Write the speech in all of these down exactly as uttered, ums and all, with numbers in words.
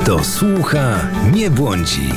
Kto słucha, nie błądzi.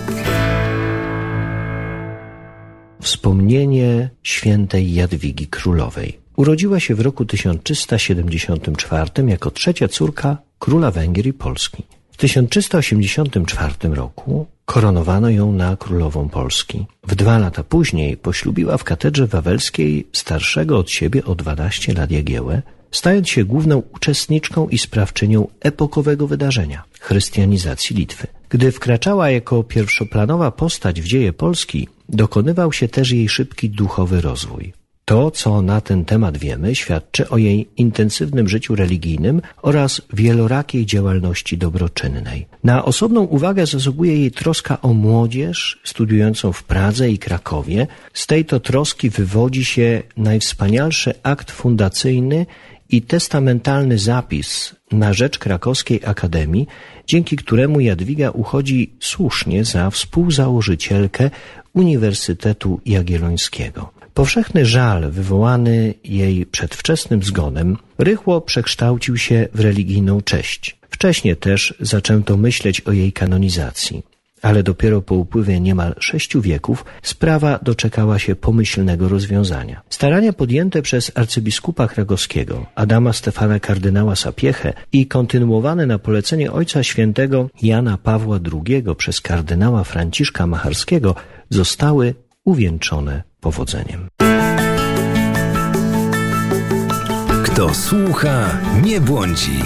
Wspomnienie świętej Jadwigi Królowej. Urodziła się w roku tysiąc trzysta siedemdziesiątym czwartym jako trzecia córka króla Węgier i Polski. W tysiąc trzysta osiemdziesiątym czwartym roku koronowano ją na królową Polski. W dwa lata później poślubiła w katedrze wawelskiej starszego od siebie o dwanaście lat Jagiełę, stając się główną uczestniczką i sprawczynią epokowego wydarzenia – chrystianizacji Litwy. Gdy wkraczała jako pierwszoplanowa postać w dzieje Polski, dokonywał się też jej szybki duchowy rozwój. To, co na ten temat wiemy, świadczy o jej intensywnym życiu religijnym oraz wielorakiej działalności dobroczynnej. Na osobną uwagę zasługuje jej troska o młodzież studiującą w Pradze i Krakowie. Z tej to troski wywodzi się najwspanialszy akt fundacyjny i testamentalny zapis na rzecz Krakowskiej Akademii, dzięki któremu Jadwiga uchodzi słusznie za współzałożycielkę Uniwersytetu Jagiellońskiego. Powszechny żal wywołany jej przedwczesnym zgonem rychło przekształcił się w religijną cześć. Wcześniej też zaczęto myśleć o jej kanonizacji, ale dopiero po upływie niemal sześciu wieków sprawa doczekała się pomyślnego rozwiązania. Starania podjęte przez arcybiskupa krakowskiego Adama Stefana kardynała Sapiehę i kontynuowane na polecenie Ojca Świętego Jana Pawła drugiego przez kardynała Franciszka Macharskiego zostały uwieńczone powodzeniem. Kto słucha, nie błądzi.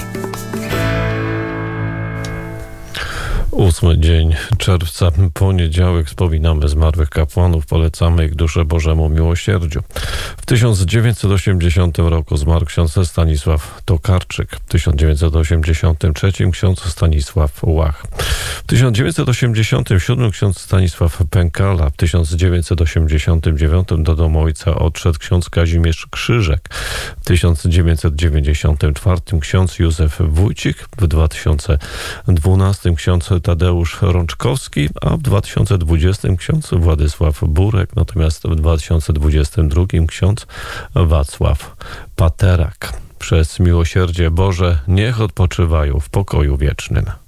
Ósmy dzień czerwca, poniedziałek, wspominamy zmarłych kapłanów, polecamy ich duszę Bożemu miłosierdziu. W tysiąc dziewięćset osiemdziesiątym roku zmarł ksiądz Stanisław Tokarczyk, w tysiąc dziewięćset osiemdziesiątym trzecim ksiądz Stanisław Łach, w tysiąc dziewięćset osiemdziesiątym siódmym ksiądz Stanisław Pękala, w tysiąc dziewięćset osiemdziesiątym dziewiątym do domu ojca odszedł ksiądz Kazimierz Krzyżek, w tysiąc dziewięćset dziewięćdziesiątym czwartym ksiądz Józef Wójcik, w dwa tysiące dwunastym ksiądz Tadeusz Rączkowski, a w dwa tysiące dwudziestym ksiądz Władysław Burek, natomiast w dwa tysiące dwudziestym drugim ksiądz Wacław Paterak. Przez miłosierdzie Boże niech odpoczywają w pokoju wiecznym.